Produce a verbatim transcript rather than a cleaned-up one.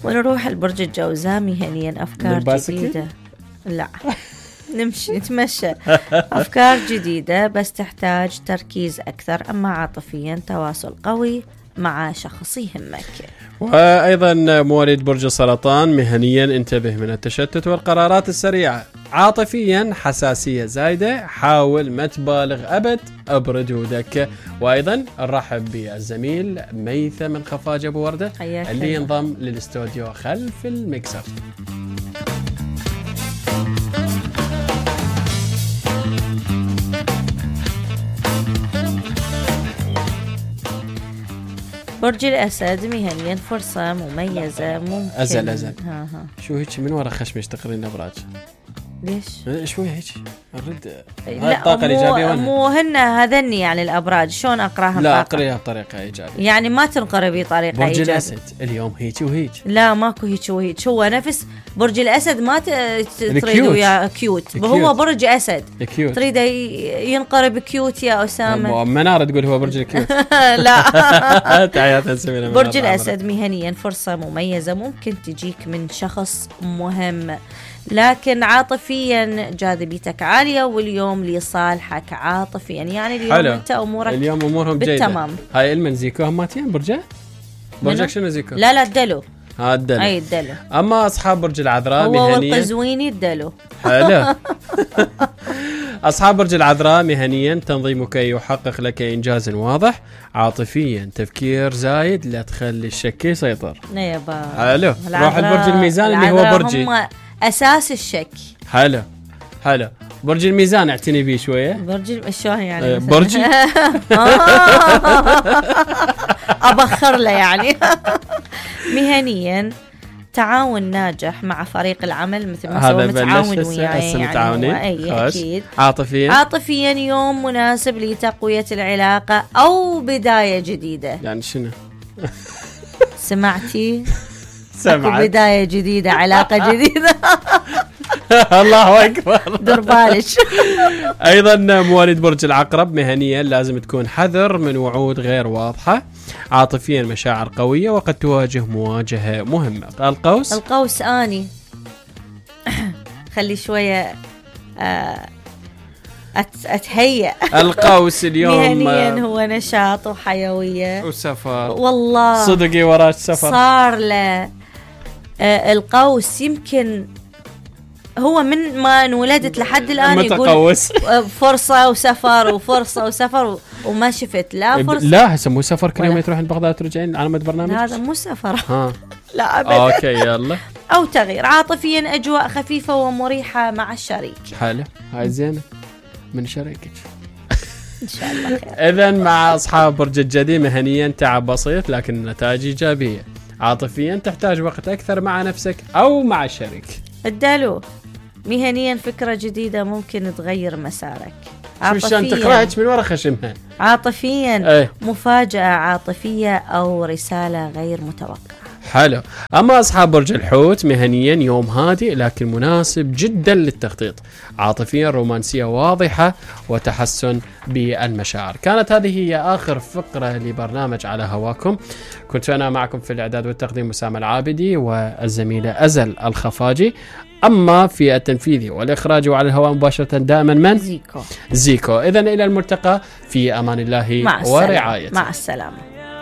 ونروح البرج الجوزاء مهنيا أفكار جديدة. لا نمشي نتمشى. أفكار جديدة بس تحتاج تركيز أكثر. أما عاطفيا تواصل قوي مع شخص يهمك. وأيضا مواليد برج السرطان مهنيا انتبه من التشتت والقرارات السريعة. عاطفيا حساسية زايدة، حاول ما تبالغ أبد، أبرد ودك. وأيضا نرحب بالزميل ميثم الخفاجة أبو وردة اللي ينضم للاستوديو خلف المكسر. برج الأسد مهنيا فرصة مميزة ممكن. أزل أزل ها ها. شو هيك من وراء خشمش تقرين أبراج؟ ليش؟ شوي هيك الرد. لا الطاقة الإيجابية مو هن هذني يعني الأبراج شلون أقراها؟ لا أقريها بطريقة إيجابية يعني ما تنقري بطريقة برج إيجابية. الأسد اليوم هيك وهيك. لا ماكو هيك وهيك. هو نفس برج الأسد ما تريد ويا كيوت. هو برج أسد تريد ينقرب كيوت يا أسامة. منار تقول هو برج الكيوت. لا تعيات سمينا برج الأسد مهنيا فرصة مميزة ممكن تجيك من شخص مهم، لكن عاطفيا جاذبيتك عالية واليوم لصالحك عاطفيا. يعني اليوم حلو. انت امورك اليوم امورهم جيدة بالتمام. هاي المن زيكو هم ماتين برجة برجك شنو زيكو؟ لا لا الدلو. ها الدلو. اي الدلو. اما اصحاب برج العذراء هو مهنيا والقزويني الدلو. حلو. أصحاب برج العذراء مهنيا تنظيمك يحقق لك إنجاز واضح. عاطفيا تفكير زايد لا تخلي الشك يسيطر. نيبا حلو. روح البرج الميزان اللي هو برجي هم أساس الشك. حلو حلو. برج الميزان اعتني بيه شوية. برج شلون يعني؟ برجي أبخر له يعني. مهنيا تعاون ناجح مع فريق العمل مثل ما سوى متعاون وياه يعني. أكيد. عاطفيا عاطفيا يوم مناسب لتقوية العلاقة أو بداية جديدة. يعني شنو؟ سمعتي؟ سمعت. بداية جديدة علاقة جديدة. الله أكبر. دور بالك. أيضا مواليد برج العقرب مهنيا لازم تكون حذر من وعود غير واضحة. عاطفيا مشاعر قوية وقد تواجه مواجهة مهمة. القوس القوس آني خلي شوية أتهيأ. القوس اليوم مهنيا هو نشاط وحيوية وسفر. والله صدقي وراش سفر صار له. القوس يمكن هو من ما انولدت لحد الآن متقوس. يقول فرصة وسفر وفرصة وسفر وما شفت لا فرصة. لا هسه مو سفر كل يوم تروح بغداد ترجعين على مد برنامج. هذا مو سفر. ها. لا أبدا. أوكي يلا. أو تغيير. عاطفيا أجواء خفيفة ومريحة مع الشريك. حلو هاي زينة من شريكك إن شاء الله خير. إذن مع أصحاب برج الجدي مهنيا تعب بسيط لكن النتائج إيجابية. عاطفيا تحتاج وقت أكثر مع نفسك أو مع الشريك. الدلو مهنيا فكرة جديدة ممكن تغير مسارك. عاطفيا شو تقرأت من ورا خشمها. عاطفيا ايه؟ مفاجأة عاطفية أو رسالة غير متوقعة. حلو. أما أصحاب برج الحوت مهنيا يوم هادئ لكن مناسب جدا للتخطيط. عاطفيا رومانسية واضحة وتحسن بالمشاعر. كانت هذه هي آخر فقرة لبرنامج على هواكم. كنت أنا معكم في الإعداد والتقديم أسامة العابدي والزميلة أزل الخفاجي. أما في التنفيذ والإخراج وعلى الهواء مباشرة دائما من زيكو. زيكو. إذن إلى الملتقى في أمان الله مع ورعايته. مع السلامة.